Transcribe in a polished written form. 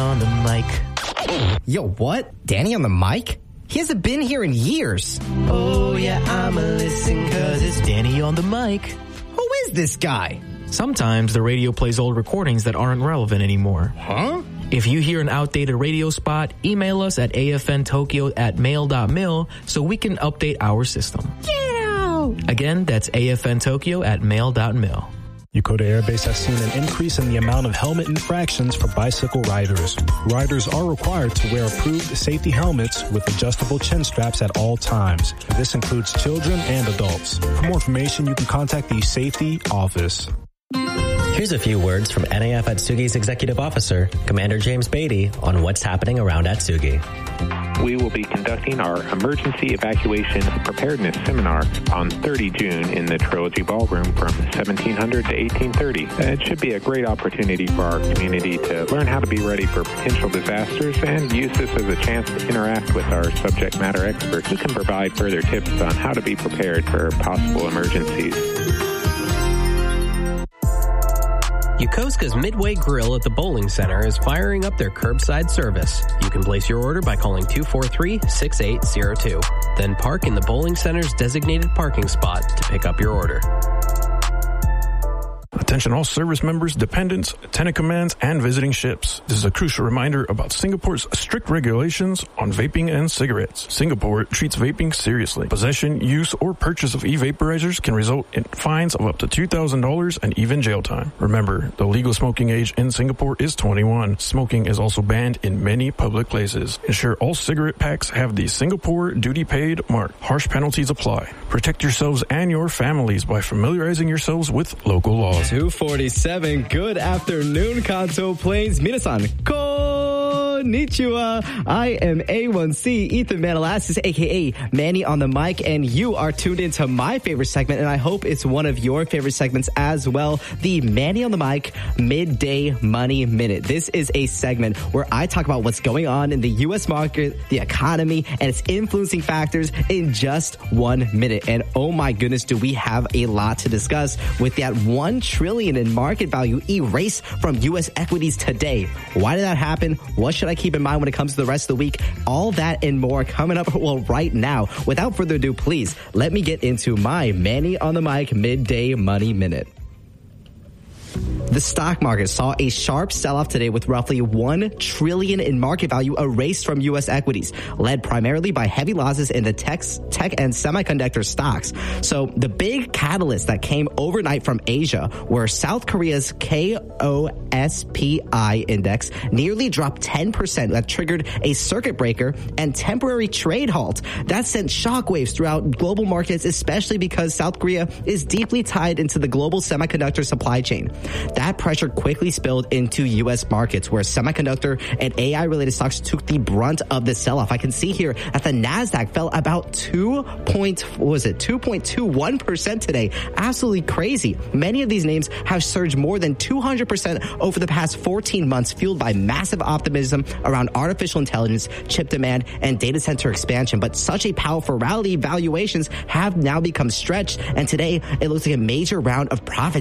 on the mic. Yo, what? Danny on the mic? He hasn't been here in years. Oh, yeah, I'ma listen cause it's Danny on the mic. Who is this guy? Sometimes the radio plays old recordings that aren't relevant anymore. Huh? If you hear an outdated radio spot, email us at afntokyo@mail.mil so we can update our system. Yeah! Again, that's afntokyo@mail.mil. Yokota Air Base has seen an increase in the amount of helmet infractions for bicycle riders. Riders are required to wear approved safety helmets with adjustable chin straps at all times. This includes children and adults. For more information, you can contact the Safety Office. Here's a few words from NAF Atsugi's Executive Officer, Commander James Beatty, on what's happening around Atsugi. We will be conducting our Emergency Evacuation Preparedness Seminar on 30 June in the Trilogy Ballroom from 1700 to 1830. It should be a great opportunity for our community to learn how to be ready for potential disasters and use this as a chance to interact with our subject matter experts who can provide further tips on how to be prepared for possible emergencies. Yokosuka's Midway Grill at the Bowling Center is firing up their curbside service. You can place your order by calling 243-6802. Then park in the Bowling Center's designated parking spot to pick up your order. Attention all service members, dependents, attendant commands, and visiting ships. This is a crucial reminder about Singapore's strict regulations on vaping and cigarettes. Singapore treats vaping seriously. Possession, use, or purchase of e-vaporizers can result in fines of up to $2,000 and even jail time. Remember, the legal smoking age in Singapore is 21. Smoking is also banned in many public places. Ensure all cigarette packs have the Singapore Duty Paid mark. Harsh penalties apply. Protect yourselves and your families by familiarizing yourselves with local laws. 2:47. Good afternoon, Kanto Plains. Minasan, konnichiwa. I am A1C Ethan Manalassis, aka Manny on the mic, and you are tuned into my favorite segment, and I hope it's one of your favorite segments as well, the Manny on the Mic Midday Money Minute. This is a segment where I talk about what's going on in the U.S. market, the economy, and its influencing factors in just 1 minute. And oh my goodness, do we have a lot to discuss with that $1 trillion in market value erased from U.S. equities today. Why did that happen? What should I keep in mind when it comes to the rest of the week? All that and more coming up right now. Without further ado, please let me get into my Manny on the Mic Midday Money Minute. The stock market saw a sharp sell-off today with roughly $1 trillion in market value erased from U.S. equities, led primarily by heavy losses in the tech and semiconductor stocks. So the big catalyst that came overnight from Asia were South Korea's KOSPI index nearly dropped 10%. That triggered a circuit breaker and temporary trade halt. That sent shockwaves throughout global markets, especially because South Korea is deeply tied into the global semiconductor supply chain. That pressure quickly spilled into U.S. markets, where semiconductor and AI-related stocks took the brunt of the sell-off. I can see here that the Nasdaq fell about 2.21% today. Absolutely crazy. Many of these names have surged more than 200% over the past 14 months, fueled by massive optimism around artificial intelligence, chip demand, and data center expansion. But such a powerful rally, valuations have now become stretched, and today it looks like a major round of profit